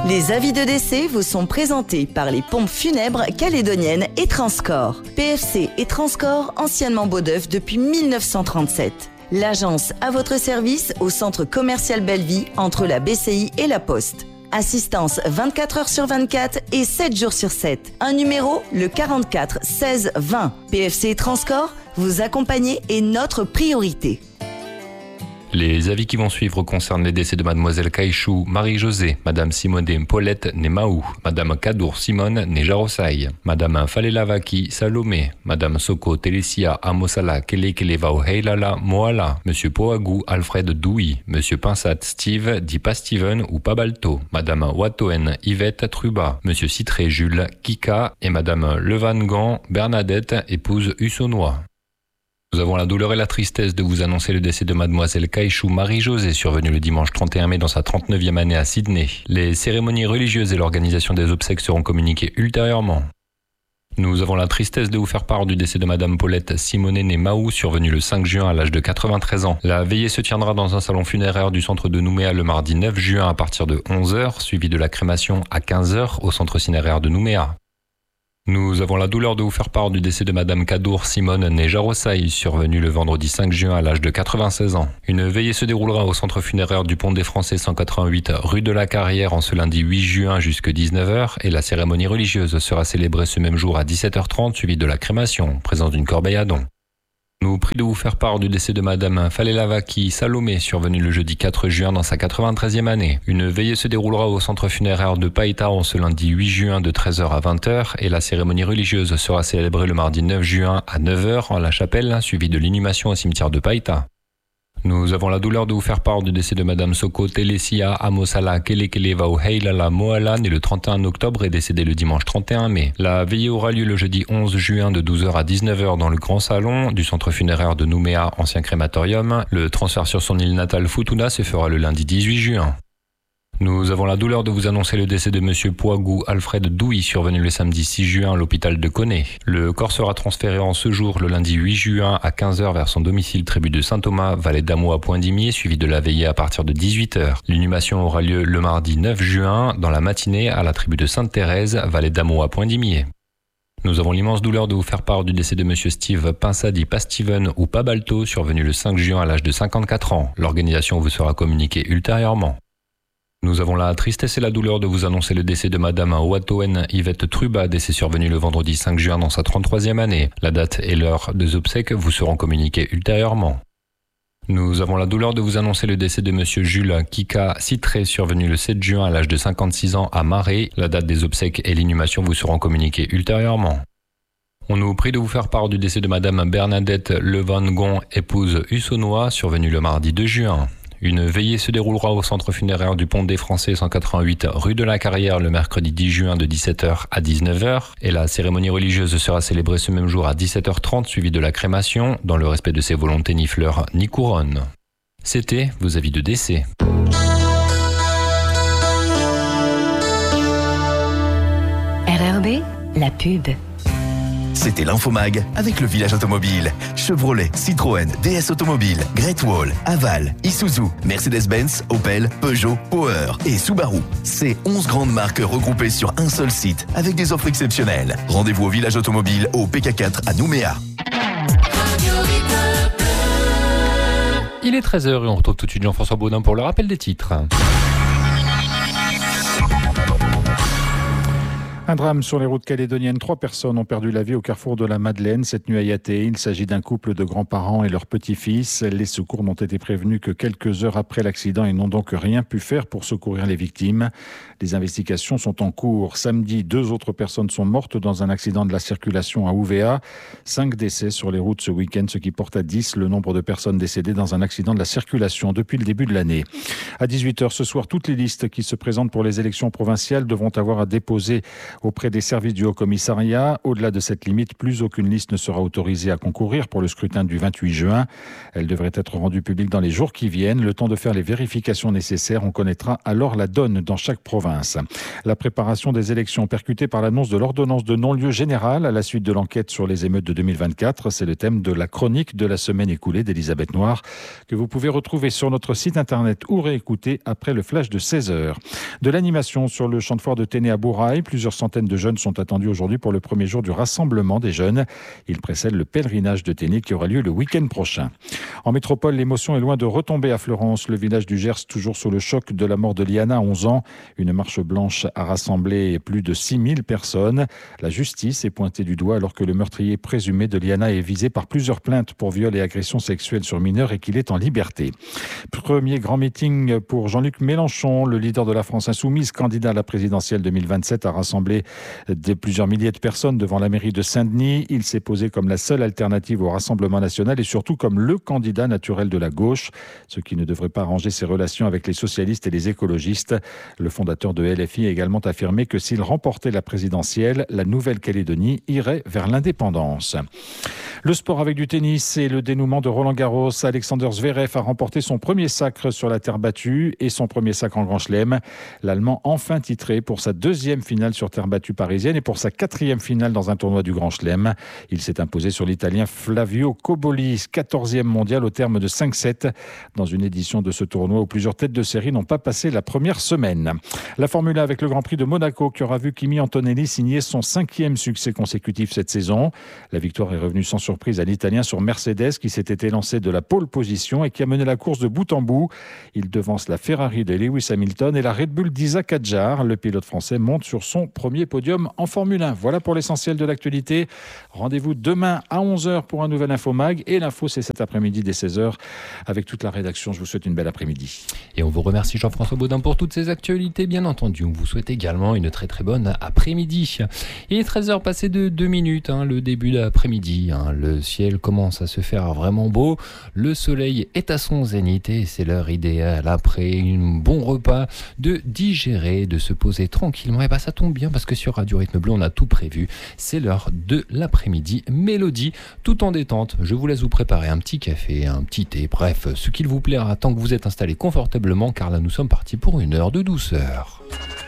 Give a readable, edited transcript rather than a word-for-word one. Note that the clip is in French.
Les avis de décès vous sont présentés par les pompes funèbres calédoniennes et Transcorps. PFC et Transcorps, anciennement Beaudeuf depuis 1937. L'agence à votre service au centre commercial Belleville entre la BCI et la Poste. Assistance 24 heures sur 24 et 7 jours sur 7. Un numéro, le 44 16 20. PFC et Transcorps, vous accompagner est notre priorité. Les avis qui vont suivre concernent les décès de Mademoiselle Caïchou Marie-Josée, Madame Simone Paulette née Mahou, Madame Kadour Simone née Jarossaï, Madame Falelavaki Salomé, Madame Soko Telesia Amosala Kelekelevao Heilala Moala, Monsieur Poagou Alfred Douy, Monsieur Pinsat Steve dit pas Steven ou pas Balto, Madame Watoen Yvette Truba, Monsieur Citré Jules Kika et Madame Levangan Bernadette épouse Hussonnois. Nous avons la douleur et la tristesse de vous annoncer le décès de Mademoiselle Caïchou Marie-Josée, survenue le dimanche 31 mai dans sa 39e année à Sydney. Les cérémonies religieuses et l'organisation des obsèques seront communiquées ultérieurement. Nous avons la tristesse de vous faire part du décès de Madame Paulette Simone née Mahou, survenue le 5 juin à l'âge de 93 ans. La veillée se tiendra dans un salon funéraire du centre de Nouméa le mardi 9 juin à partir de 11h, suivi de la crémation à 15h au centre cinéraire de Nouméa. Nous avons la douleur de vous faire part du décès de Madame Kadour Simone née Jarossaï, survenue le vendredi 5 juin à l'âge de 96 ans. Une veillée se déroulera au centre funéraire du Pont des Français 188 rue de la Carrière en ce lundi 8 juin jusqu'à 19h et la cérémonie religieuse sera célébrée ce même jour à 17h30 suivie de la crémation, présence d'une corbeille à dons. Nous prie de vous faire part du décès de Madame Falelavaki Salomé, survenue le jeudi 4 juin dans sa 93e année. Une veillée se déroulera au centre funéraire de Païta en ce lundi 8 juin de 13h à 20h et la cérémonie religieuse sera célébrée le mardi 9 juin à 9h en la chapelle, suivie de l'inhumation au cimetière de Païta. Nous avons la douleur de vous faire part du décès de Madame Soko Telesia Amosala Kelekelevao Heilala Moala, née le 31 octobre et décédée le dimanche 31 mai. La veillée aura lieu le jeudi 11 juin de 12h à 19h dans le grand salon du centre funéraire de Nouméa, ancien crématorium. Le transfert sur son île natale Futuna se fera le lundi 18 juin. Nous avons la douleur de vous annoncer le décès de Monsieur Poagou Alfred Douy, survenu le samedi 6 juin à l'hôpital de Coné. Le corps sera transféré en ce jour, le lundi 8 juin à 15h vers son domicile tribu de Saint-Thomas, Vallée d'Amo à Poindimier, suivi de la veillée à partir de 18h. L'inhumation aura lieu le mardi 9 juin dans la matinée à la tribu de Sainte-Thérèse, Vallée d'Amo à Poindimier. Nous avons l'immense douleur de vous faire part du décès de Monsieur Steve Pinsadi pas Steven ou pas Balto, survenu le 5 juin à l'âge de 54 ans. L'organisation vous sera communiquée ultérieurement. Nous avons la tristesse et la douleur de vous annoncer le décès de Madame Watoen Yvette Truba, décès survenu le vendredi 5 juin dans sa 33e année. La date et l'heure des obsèques vous seront communiquées ultérieurement. Nous avons la douleur de vous annoncer le décès de Monsieur Jules Kika Citré, survenu le 7 juin à l'âge de 56 ans à Marais. La date des obsèques et l'inhumation vous seront communiquées ultérieurement. On nous prie de vous faire part du décès de Madame Bernadette Levangon, épouse Hussonnois, survenue le mardi 2 juin. Une veillée se déroulera au centre funéraire du Pont des Français 188 rue de la Carrière le mercredi 10 juin de 17h à 19h et la cérémonie religieuse sera célébrée ce même jour à 17h30 suivie de la crémation dans le respect de ses volontés ni fleurs ni couronnes. C'était vos avis de décès. RRB, la pub. C'était l'Infomag avec le village automobile. Chevrolet, Citroën, DS Automobile, Great Wall, Aval, Isuzu, Mercedes-Benz, Opel, Peugeot, Power et Subaru. C'est 11 grandes marques regroupées sur un seul site avec des offres exceptionnelles. Rendez-vous au village automobile au PK4 à Nouméa. Il est 13h et on retrouve tout de suite Jean-François Baudin pour le rappel des titres. Un drame sur les routes calédoniennes. 3 personnes ont perdu la vie au carrefour de la Madeleine cette nuit à Yaté. Il s'agit d'un couple de grands-parents et leur petit-fils. Les secours n'ont été prévenus que quelques heures après l'accident et n'ont donc rien pu faire pour secourir les victimes. Les investigations sont en cours. Samedi, 2 autres personnes sont mortes dans un accident de la circulation à Ouvéa. 5 décès sur les routes ce week-end, ce qui porte à 10 le nombre de personnes décédées dans un accident de la circulation depuis le début de l'année. À 18h ce soir, toutes les listes qui se présentent pour les élections provinciales devront avoir à déposer auprès des services du Haut-Commissariat. Au-delà de cette limite, plus aucune liste ne sera autorisée à concourir pour le scrutin du 28 juin. Elle devrait être rendue publique dans les jours qui viennent. Le temps de faire les vérifications nécessaires. On connaîtra alors la donne dans chaque province. La préparation des élections percutée par l'annonce de l'ordonnance de non-lieu général à la suite de l'enquête sur les émeutes de 2024. C'est le thème de la chronique de la semaine écoulée d'Elisabeth Noir que vous pouvez retrouver sur notre site internet ou réécouter après le flash de 16h. De l'animation sur le champ de foire de Téné à Bourail. Plusieurs centaines de jeunes sont attendus aujourd'hui pour le premier jour du rassemblement des jeunes. Il précède le pèlerinage de Téné qui aura lieu le week-end prochain. En métropole, l'émotion est loin de retomber à Fleurance. Le village du Gers, toujours sous le choc de la mort de Liana à 11 ans. Une marche blanche a rassemblé plus de 6000 personnes. La justice est pointée du doigt alors que le meurtrier présumé de Liana est visé par plusieurs plaintes pour viol et agression sexuelle sur mineurs et qu'il est en liberté. Premier grand meeting pour Jean-Luc Mélenchon. Le leader de la France insoumise, candidat à la présidentielle 2027, a rassemblé plusieurs milliers de personnes devant la mairie de Saint-Denis. Il s'est posé comme la seule alternative au Rassemblement national et surtout comme le candidat naturel de la gauche, ce qui ne devrait pas arranger ses relations avec les socialistes et les écologistes. Le fondateur de LFI a également affirmé que s'il remportait la présidentielle, la Nouvelle-Calédonie irait vers l'indépendance. Le sport avec du tennis et le dénouement de Roland-Garros. Alexander Zverev a remporté son premier sacre sur la terre battue et son premier sacre en Grand Chelem. L'Allemand enfin titré pour sa deuxième finale sur terre battue parisienne et pour sa quatrième finale dans un tournoi du Grand Chelem. Il s'est imposé sur l'Italien Flavio Cobolli, 14e mondial au terme de 5-7 dans une édition de ce tournoi où plusieurs têtes de série n'ont pas passé la première semaine. La Formule 1 avec le Grand Prix de Monaco qui aura vu Kimi Antonelli signer son 5e succès consécutif cette saison. La victoire est revenue sans surprise à l'Italien sur Mercedes qui s'était élancé de la pole position et qui a mené la course de bout en bout. Il devance la Ferrari de Lewis Hamilton et la Red Bull d'Isaac Hadjar. Le pilote français monte sur son premier podium en Formule 1. Voilà pour l'essentiel de l'actualité. Rendez-vous demain à 11h pour un nouvel Infomag. Et l'info, c'est cet après-midi dès 16h avec toute la rédaction. Je vous souhaite une belle après-midi. Et on vous remercie Jean-François Baudin pour toutes ces actualités, bien entendu. On vous souhaite également une très très bonne après-midi. Il est 13h passé de 2 minutes, le début d'après-midi. Le ciel commence à se faire vraiment beau. Le soleil est à son zénith et c'est l'heure idéale après un bon repas de digérer, de se poser tranquillement. Et ça tombe bien parce que sur Radio Rythme Bleu, on a tout prévu. C'est l'heure de l'après-midi mélodie, tout en détente. Je vous laisse vous préparer un petit café, un petit thé, bref, ce qu'il vous plaira tant que vous êtes installé confortablement car là nous sommes partis pour une heure de douceur.